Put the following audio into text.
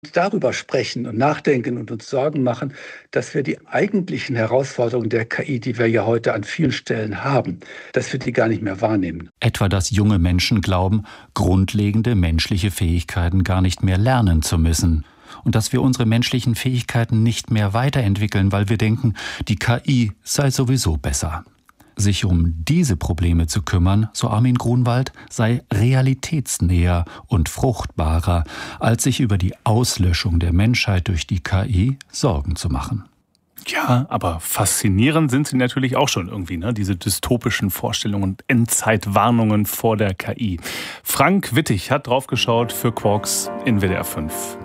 darüber sprechen und nachdenken und uns Sorgen machen, dass wir die eigentlichen Herausforderungen der KI, die wir ja heute an vielen Stellen haben, dass wir die gar nicht mehr wahrnehmen. Etwa, dass junge Menschen glauben, grundlegende menschliche Fähigkeiten gar nicht mehr lernen zu müssen. Und dass wir unsere menschlichen Fähigkeiten nicht mehr weiterentwickeln, weil wir denken, die KI sei sowieso besser. Sich um diese Probleme zu kümmern, so Armin Grunwald, sei realitätsnäher und fruchtbarer, als sich über die Auslöschung der Menschheit durch die KI Sorgen zu machen. Ja, aber faszinierend sind sie natürlich auch schon irgendwie, ne? Diese dystopischen Vorstellungen und Endzeitwarnungen vor der KI. Frank Wittig hat draufgeschaut für Quarks in WDR 5.